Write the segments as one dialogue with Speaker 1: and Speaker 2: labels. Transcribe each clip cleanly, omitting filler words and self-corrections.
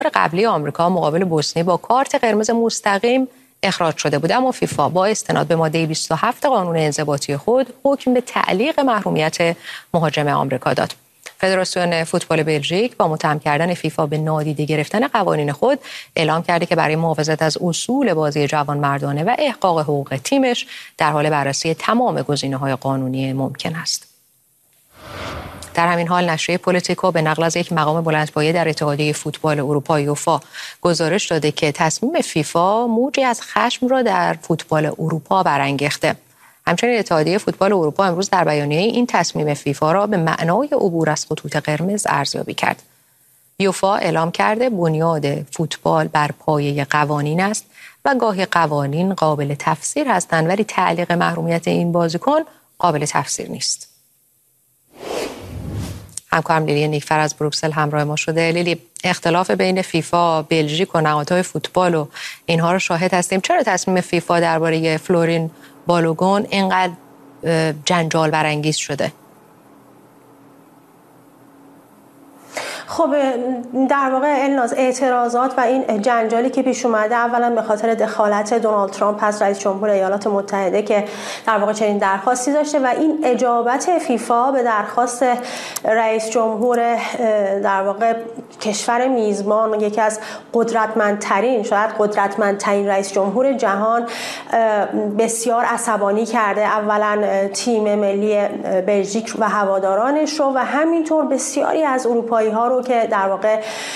Speaker 1: قبلی آمریکا مقابل بوسنی با کارت قرمز مستقیم اخراج شده بود، اما فیفا با استناد به ماده 27 قانون انضباطی خود حکم به تعلیق محرومیت مهاجم آمریکا داد. فدراسیون فوتبال بلژیک با متهم کردن فیفا به نادیده گرفتن قوانین خود اعلام کرده که برای محافظت از اصول بازی جوانمردانه و احقاق حقوق تیمش در حال بررسی تمام گزینه‌های قانونی ممکن است. در همین حال نشریه پولیتیکو به نقل از یک مقام بلندپایه در اتحادیه فوتبال اروپا یوفا گزارش داده که تصمیم فیفا موجی از خشم را در فوتبال اروپا برانگیخته. همچنین اتحادیه فوتبال اروپا امروز در بیانیه این تصمیم فیفا را به معنای عبور از خطوط قرمز ارزیابی کرد. یوفا اعلام کرده بنیاد فوتبال بر پایه قوانین است و گاهی قوانین قابل تفسیر هستند ولی تعلیق محرومیت این بازیکن قابل تفسیر نیست. همکارم لیلی نیکفر از بروکسل همراه ما شده. لیلی، اختلاف بین فیفا، بلژیک و نهادهای فوتبال و اینها رو شاهد هستیم. چرا تصمیم فیفا درباره فلورین بالوگون اینقدر جنجال برانگیز شده؟
Speaker 2: خب در واقع الناز اعتراضات و این جنجالی که پیش اومده اولا به خاطر دخالت دونالد ترامپ از رئیس جمهور ایالات متحده که در واقع چنین درخواستی داشته و این اجابت فیفا به درخواست رئیس جمهور در واقع کشور میزبان، یکی از قدرتمندترین، شاید قدرتمندترین رئیس جمهور جهان، بسیار عصبانی کرده اولا تیم ملی بلژیک و هوادارانش رو و همینطور بسیاری از اروپایی ها رو که در واقع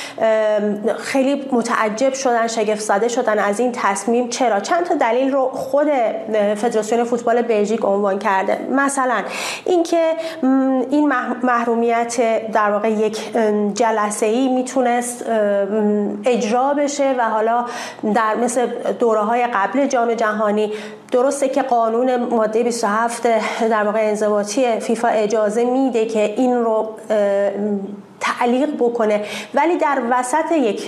Speaker 2: خیلی متعجب شدن، شگفت زده شدن از این تصمیم. چرا؟ چند تا دلیل رو خود فدراسیون فوتبال بلژیک عنوان کرده. مثلا اینکه این محرومیت در واقع یک جلسه‌ای میتونست اجرا بشه و حالا در مثل دوره‌های قبل جام جهانی درسته که قانون ماده 27 در واقع انضباطی فیفا اجازه میده که این رو تعلیق بکنه، ولی در وسط یک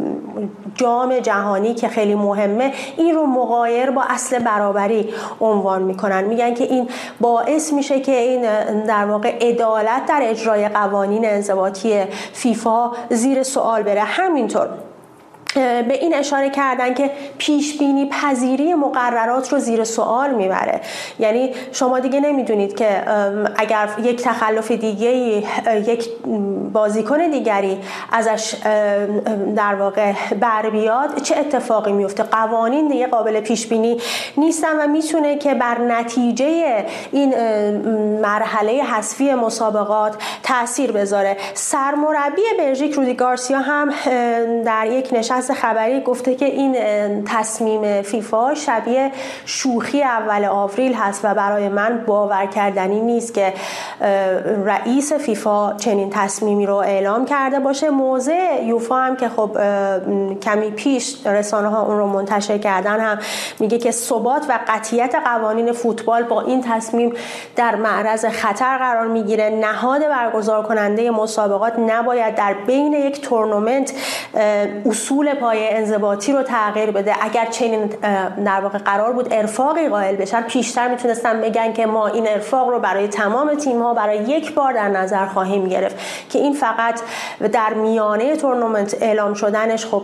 Speaker 2: جام جهانی که خیلی مهمه این رو مغایر با اصل برابری عنوان میکنن. میگن که این باعث میشه که این در واقع عدالت در اجرای قوانین انضباطی فیفا زیر سوال بره. همینطور به این اشاره کردن که پیش بینی پذیری مقررات رو زیر سوال میبره. یعنی شما دیگه نمیدونید که اگر یک تخلف دیگه یک بازیکن دیگری ازش در واقع بر بیاد چه اتفاقی میفته. قوانین دیگه قابل پیش بینی نیستن و میتونه که بر نتیجه این مرحله حذفی مسابقات تاثیر بذاره. سرمربی بلژیک رودی گارسیا هم در یک نشست خبری گفته که این تصمیم فیفا شبیه شوخی اول آوریل هست و برای من باور کردنی نیست که رئیس فیفا چنین تصمیمی رو اعلام کرده باشه. موضع یوفا هم که خب کمی پیش رسانه ها اون رو منتشر کردن هم میگه که ثبات و قطعیت قوانین فوتبال با این تصمیم در معرض خطر قرار میگیره. نهاد برگزار کننده مسابقات نباید در بین یک تورنمنت اصول پای انضباطی رو تغییر بده. اگر چنین در واقع قرار بود ارفاقی قائل بشن پیشتر میتونستن بگن که ما این ارفاق رو برای تمام تیم‌ها برای یک بار در نظر خواهیم گرفت، که این فقط در میانه تورنمنت اعلام شدنش خب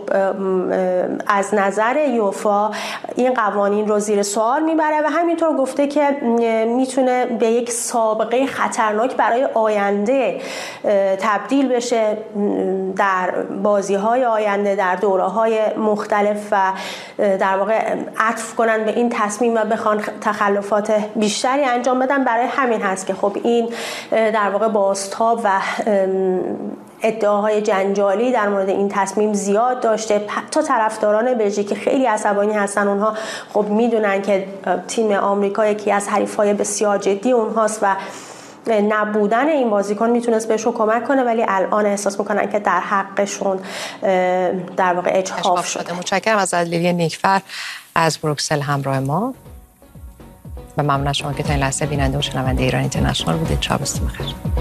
Speaker 2: از نظر یوفا این قوانین رو زیر سوال میبره و همینطور گفته که میتونه به یک سابقه خطرناک برای آینده تبدیل بشه در بازی‌های آینده، در دوره‌های مختلف و در واقع عطف کنن به این تصمیم و بخوان تخلفات بیشتری انجام بدن. برای همین هست که خب این در واقع بازتاب و ادعاهای جنجالی در مورد این تصمیم زیاد داشته. حتی طرفداران بلژیک خیلی عصبانی هستن. اونها خب میدونن که تیم آمریکا یکی از حریفای بسیار جدی اونهاست و نبودن این بازیکن میتونست بهشون کمک کنه، ولی الان احساس میکنن که در حقشون در واقع اجحاف شده.
Speaker 1: متشکرم از لیلی نیکفر از بروکسل همراه ما و ممنون از شما که تا این لحظه بیننده و شنونده ایران اینترنشنال بودید. شب بخیر.